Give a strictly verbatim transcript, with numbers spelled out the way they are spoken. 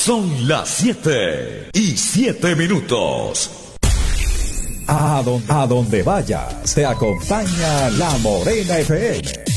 Son las siete y siete minutos. A donde, a donde vayas, te acompaña La Morena F M.